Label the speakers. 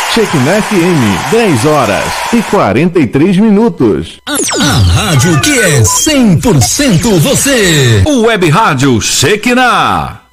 Speaker 1: Shekinah FM, 10h43.
Speaker 2: A rádio que é 100% você.
Speaker 3: O Web Rádio Shekinah.